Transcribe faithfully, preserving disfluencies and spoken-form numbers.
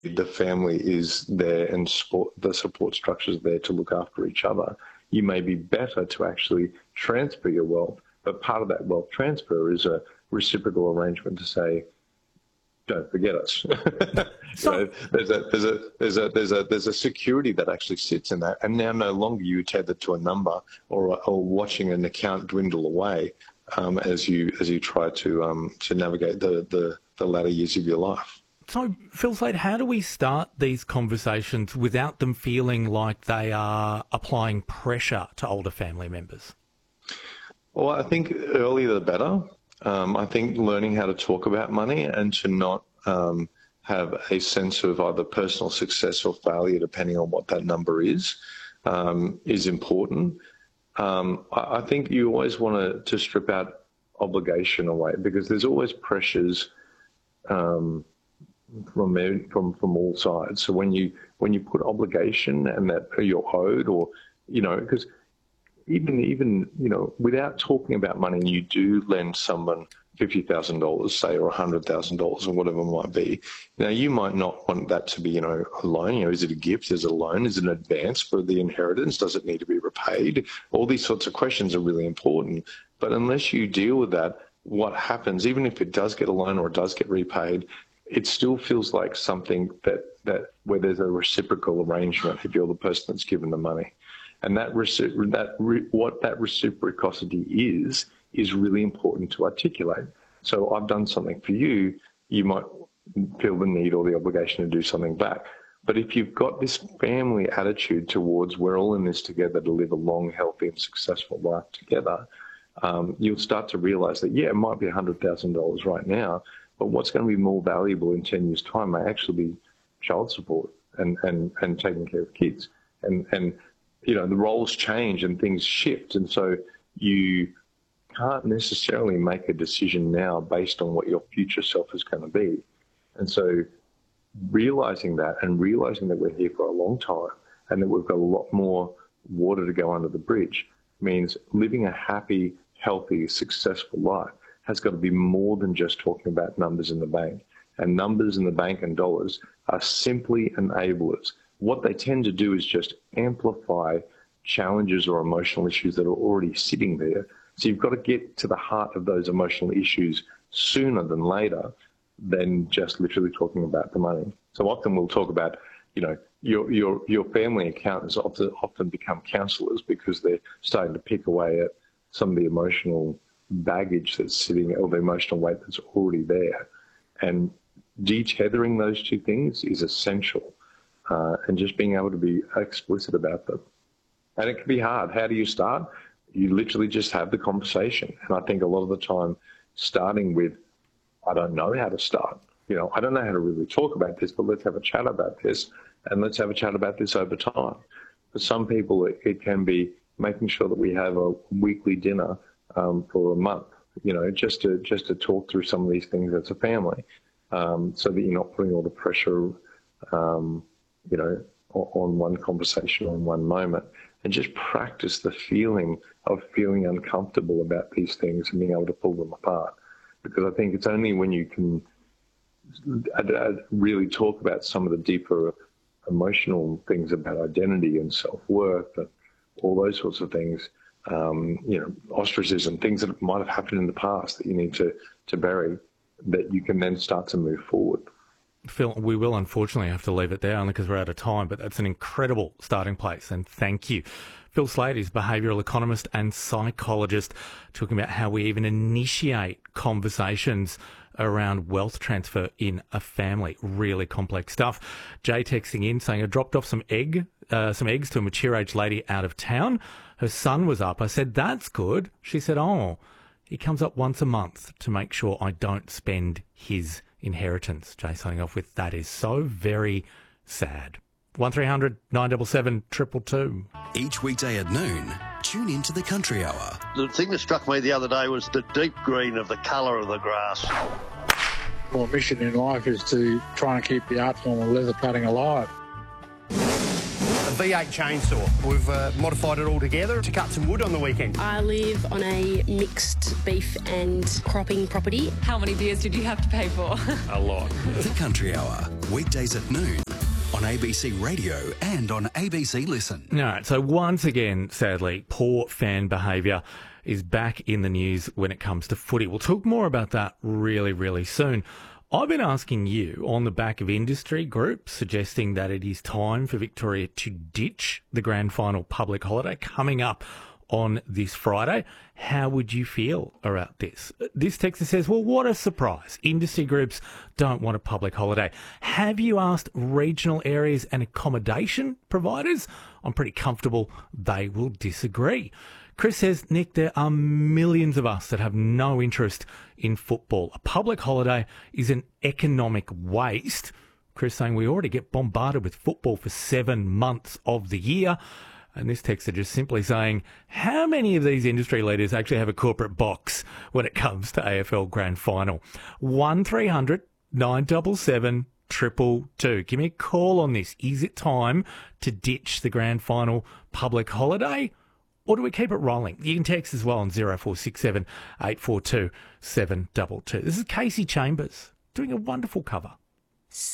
the family is there and support, the support structure is there to look after each other, you may be better to actually transfer your wealth. But part of that wealth transfer is a reciprocal arrangement to say, don't forget us. So, you know, there's a there's a there's a there's a there's a security that actually sits in that, and now no longer you tethered to a number or or watching an account dwindle away um, as you as you try to um, to navigate the, the the latter years of your life. So, Phil Slade, how do we start these conversations without them feeling like they are applying pressure to older family members? Well, I think earlier the better. Um, I think learning how to talk about money and to not um, have a sense of either personal success or failure, depending on what that number is, um, is important. Um, I, I think you always want to, to strip out obligation away, because there's always pressures um, from from from all sides. So when you when you put obligation and that you're owed, or you know, because Even, even you know, without talking about money, and you do lend someone fifty thousand dollars, say, or one hundred thousand dollars, or whatever it might be. Now, you might not want that to be, you know, a loan. You know, is it a gift? Is it a loan? Is it an advance for the inheritance? Does it need to be repaid? All these sorts of questions are really important. But unless you deal with that, what happens, even if it does get a loan or it does get repaid, it still feels like something that, that where there's a reciprocal arrangement if you're the person that's given the money. And that, that what that reciprocity is, is really important to articulate. So I've done something for you, you might feel the need or the obligation to do something back. But if you've got this family attitude towards we're all in this together to live a long, healthy and successful life together, um, you'll start to realize that, yeah, it might be one hundred thousand dollars right now, but what's going to be more valuable in ten years' time may actually be child support and, and, and taking care of kids. And, and you know, the roles change and things shift. And so you can't necessarily make a decision now based on what your future self is going to be. And so realizing that and realizing that we're here for a long time and that we've got a lot more water to go under the bridge means living a happy, healthy, successful life has got to be more than just talking about numbers in the bank. And numbers in the bank and dollars are simply enablers. What they tend to do is just amplify challenges or emotional issues that are already sitting there. So you've got to get to the heart of those emotional issues sooner than later than just literally talking about the money. So often we'll talk about, you know, your your your family accountants often often become counselors because they're starting to pick away at some of the emotional baggage that's sitting, or the emotional weight that's already there. And detethering those two things is essential. Uh, and just being able to be explicit about them. And it can be hard. How do you start? You literally just have the conversation. And I think a lot of the time, starting with, I don't know how to start. You know, I don't know how to really talk about this, but let's have a chat about this. And let's have a chat about this over time. For some people, it, it can be making sure that we have a weekly dinner um, for a month, you know, just to just to talk through some of these things as a family, um, so that you're not putting all the pressure um, you know, on one conversation, on one moment, and just practice the feeling of feeling uncomfortable about these things and being able to pull them apart. Because I think it's only when you can really talk about some of the deeper emotional things about identity and self-worth and all those sorts of things, um, you know, ostracism, things that might have happened in the past that you need to, to bury, that you can then start to move forward. Phil, we will unfortunately have to leave it there only because we're out of time, but that's an incredible starting place, and thank you. Phil Slade is behavioural economist and psychologist, talking about how we even initiate conversations around wealth transfer in a family. Really complex stuff. Jay texting in saying, I dropped off some egg, uh, some eggs to a mature age lady out of town. Her son was up. I said, that's good. She said, oh, he comes up once a month to make sure I don't spend his inheritance. Jay signing off with, that is so very sad. one three hundred nine seven seven two two two. Each weekday at noon, tune into the Country Hour. The thing that struck me the other day was the deep green of the colour of the grass. My mission in life is to try and keep the art form of leather cutting alive. V eight chainsaw. We've uh, modified it all together to cut some wood on the weekend. I live on a mixed beef and cropping property. How many beers did you have to pay for? A lot. The Country Hour, weekdays at noon on A B C Radio and on A B C Listen. All right, so once again, sadly, poor fan behaviour is back in the news when it comes to footy. We'll talk more about that really, really soon. I've been asking you on the back of industry groups suggesting that it is time for Victoria to ditch the grand final public holiday coming up on this Friday. How would you feel about this? This texter says, well, what a surprise. Industry groups don't want a public holiday. Have you asked regional areas and accommodation providers? I'm pretty comfortable they will disagree. Chris says, Nick, there are millions of us that have no interest in football. A public holiday is an economic waste. Chris saying we already get bombarded with football for seven months of the year. And this texter just simply saying, how many of these industry leaders actually have a corporate box when it comes to A F L Grand Final? one three hundred nine seven seven two two. Give me a call on this. Is it time to ditch the Grand Final public holiday? Or do we keep it rolling? You can text as well on zero four six seven eight four two seven two two. This is Casey Chambers doing a wonderful cover